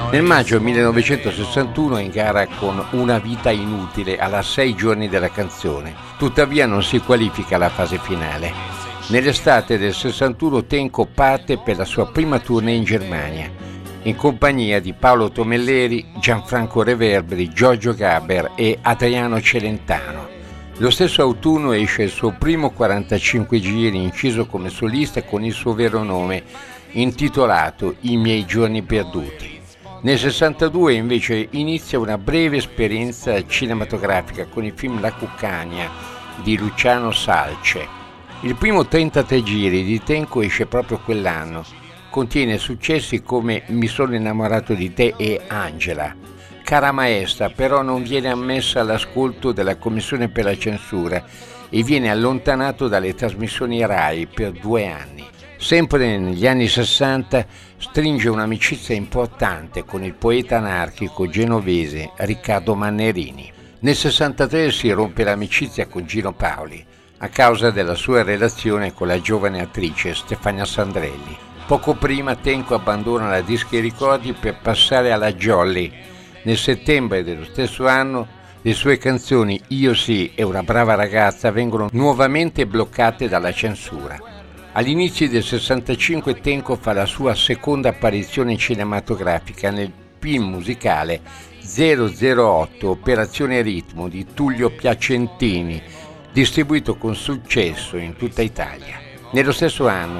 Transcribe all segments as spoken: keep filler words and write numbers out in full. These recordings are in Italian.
Nel maggio millenovecentosessantuno è in gara con Una vita inutile alla sei giorni dalla canzone, tuttavia non si qualifica alla fase finale. Nell'estate del sessantuno Tenco parte per la sua prima tournée in Germania, in compagnia di Paolo Tomelleri, Gianfranco Reverberi, Giorgio Gaber e Adriano Celentano. Lo stesso autunno esce il suo primo quarantacinque giri inciso come solista con il suo vero nome, intitolato I miei giorni perduti. Nel sessantadue invece inizia una breve esperienza cinematografica con il film La Cuccagna di Luciano Salce. Il primo trentatré giri di Tenco esce proprio quell'anno. Contiene successi come Mi sono innamorato di te e Angela. Cara Maestra però non viene ammessa all'ascolto della Commissione per la censura e viene allontanato dalle trasmissioni RAI per due anni. Sempre negli anni sessanta stringe un'amicizia importante con il poeta anarchico genovese Riccardo Mannerini. Nel sessantatré si rompe l'amicizia con Gino Paoli a causa della sua relazione con la giovane attrice Stefania Sandrelli. Poco prima Tenco abbandona la Dischi Ricordi per passare alla Jolly. Nel settembre dello stesso anno le sue canzoni Io sì e Una brava ragazza vengono nuovamente bloccate dalla censura. All'inizio del sessantacinque Tenco fa la sua seconda apparizione cinematografica nel film musicale zero zero otto Operazione Ritmo di Tullio Piacentini, distribuito con successo in tutta Italia. Nello stesso anno,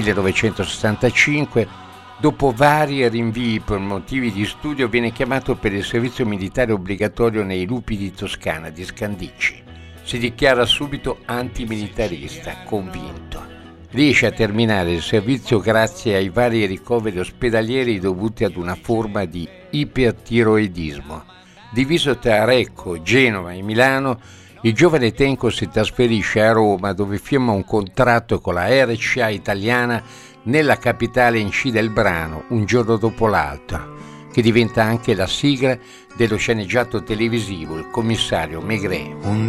millenovecentosessantacinque, dopo vari rinvii per motivi di studio, viene chiamato per il servizio militare obbligatorio nei Lupi di Toscana di Scandicci. Si dichiara subito antimilitarista, convinto. Riesce a terminare il servizio grazie ai vari ricoveri ospedalieri dovuti ad una forma di ipertiroidismo. Diviso tra Recco, Genova e Milano, il giovane Tenco si trasferisce a Roma dove firma un contratto con la R C A italiana. Nella capitale incide il brano Un giorno dopo l'altro, che diventa anche la sigla dello sceneggiato televisivo Il commissario Maigret.